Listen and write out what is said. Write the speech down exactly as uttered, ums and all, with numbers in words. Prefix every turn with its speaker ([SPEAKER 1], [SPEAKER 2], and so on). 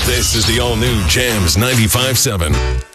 [SPEAKER 1] This is the all-new Jams ninety-five point seven.